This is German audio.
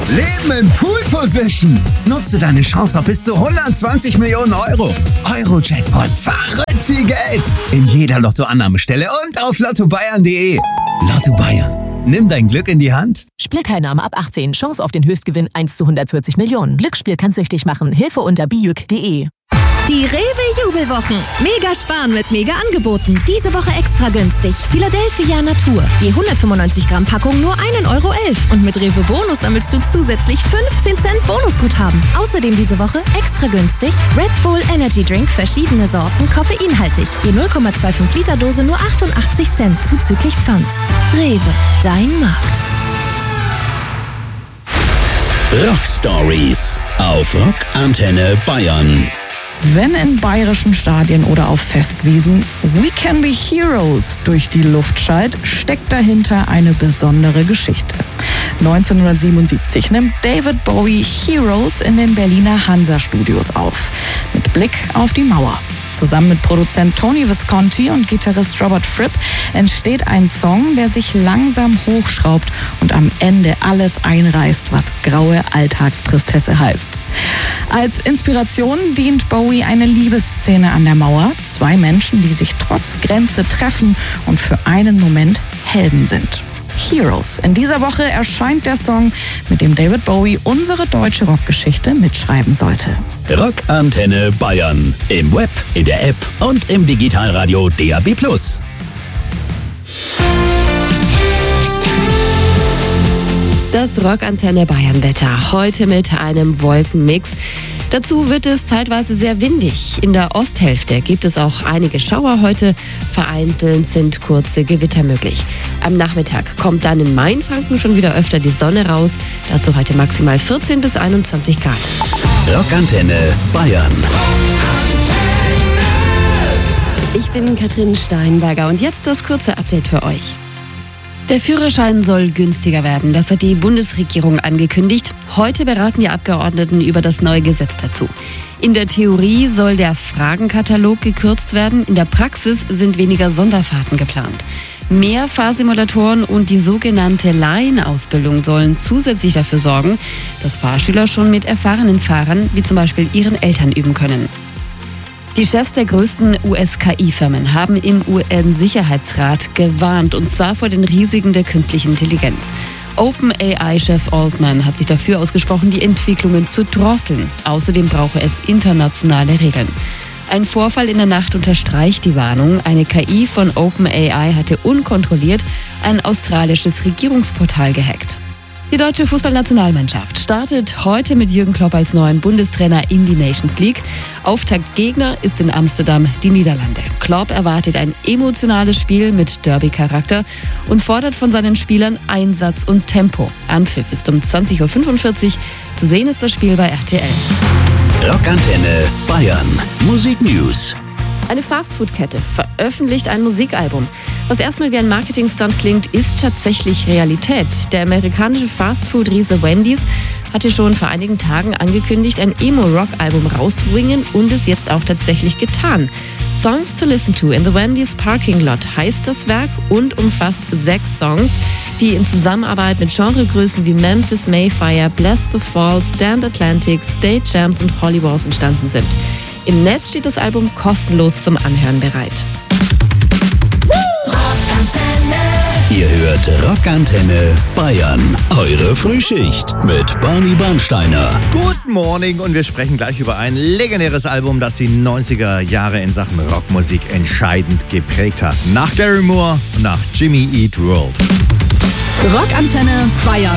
Leben in Pool Position. Nutze deine Chance auf bis zu 120 Millionen Euro. Euro-Jackpot, verrückt viel Geld. In jeder Lottoannahmestelle und auf lottobayern.de. Lotto Bayern. Nimm dein Glück in die Hand. Spielteilnahme ab 18. Chance auf den Höchstgewinn 1 zu 140 Millionen. Glücksspiel kann süchtig machen. Hilfe unter bijuk.de. Die Rewe-Jubelwochen. Mega sparen mit Mega-Angeboten. Diese Woche extra günstig. Philadelphia Natur. Die 195 Gramm Packung nur 1,11 Euro. Und mit Rewe Bonus sammelst du zusätzlich 15 Cent Bonusguthaben. Außerdem diese Woche extra günstig Red Bull Energy Drink, verschiedene Sorten, koffeinhaltig. Die 0,25 Liter Dose nur 88 Cent zuzüglich Pfand. Rewe, dein Markt. Rock Stories auf Rock Antenne Bayern. Wenn in bayerischen Stadien oder auf Festwiesen We Can Be Heroes durch die Luft schallt, steckt dahinter eine besondere Geschichte. 1977 nimmt David Bowie Heroes in den Berliner Hansa-Studios auf, mit Blick auf die Mauer. Zusammen mit Produzent Tony Visconti und Gitarrist Robert Fripp entsteht ein Song, der sich langsam hochschraubt und am Ende alles einreißt, was graue Alltagstristesse heißt. Als Inspiration dient Bowie eine Liebesszene an der Mauer. Zwei Menschen, die sich trotz Grenze treffen und für einen Moment Helden sind. Heroes. In dieser Woche erscheint der Song, mit dem David Bowie unsere deutsche Rockgeschichte mitschreiben sollte. Rock Antenne Bayern. Im Web, in der App und im Digitalradio DAB+. Das Rockantenne Bayern-Wetter. Heute mit einem Wolkenmix. Dazu wird es zeitweise sehr windig. In der Osthälfte gibt es auch einige Schauer heute. Vereinzelt sind kurze Gewitter möglich. Am Nachmittag kommt dann in Mainfranken schon wieder öfter die Sonne raus. Dazu heute maximal 14 bis 21 Grad. Rockantenne Bayern. Ich bin Katrin Steinberger und jetzt das kurze Update für euch. Der Führerschein soll günstiger werden. Das hat die Bundesregierung angekündigt. Heute beraten die Abgeordneten über das neue Gesetz dazu. In der Theorie soll der Fragenkatalog gekürzt werden. In der Praxis sind weniger Sonderfahrten geplant. Mehr Fahrsimulatoren und die sogenannte Laienausbildung sollen zusätzlich dafür sorgen, dass Fahrschüler schon mit erfahrenen Fahrern, wie zum Beispiel ihren Eltern, üben können. Die Chefs der größten US-KI-Firmen haben im UN-Sicherheitsrat gewarnt, und zwar vor den Risiken der künstlichen Intelligenz. OpenAI-Chef Altman hat sich dafür ausgesprochen, die Entwicklungen zu drosseln. Außerdem brauche es internationale Regeln. Ein Vorfall in der Nacht unterstreicht die Warnung. Eine KI von OpenAI hatte unkontrolliert ein australisches Regierungsportal gehackt. Die deutsche Fußballnationalmannschaft startet heute mit Jürgen Klopp als neuen Bundestrainer in die Nations League. Auftaktgegner ist in Amsterdam die Niederlande. Klopp erwartet ein emotionales Spiel mit Derby-Charakter und fordert von seinen Spielern Einsatz und Tempo. Anpfiff ist um 20.45 Uhr. Zu sehen ist das Spiel bei RTL. Rockantenne Bayern. Musik News. Eine Fastfood-Kette veröffentlicht ein Musikalbum. Was erstmal wie ein Marketing-Stunt klingt, ist tatsächlich Realität. Der amerikanische Fastfood-Riese Wendy's hatte schon vor einigen Tagen angekündigt, ein Emo-Rock-Album rauszubringen und es jetzt auch tatsächlich getan. Songs to Listen to in the Wendy's Parking Lot heißt das Werk und umfasst 6 Songs, die in Zusammenarbeit mit Genregrößen wie Memphis Mayfire, Bless the Fall, Stand Atlantic, State Champs und Holly Wars entstanden sind. Im Netz steht das Album kostenlos zum Anhören bereit. Ihr hört Rockantenne Bayern. Eure Frühschicht mit Barney Bernsteiner. Guten Morgen und wir sprechen gleich über ein legendäres Album, das die 90er Jahre in Sachen Rockmusik entscheidend geprägt hat. Nach Gary Moore und nach Jimmy Eat World. Rockantenne Bayern.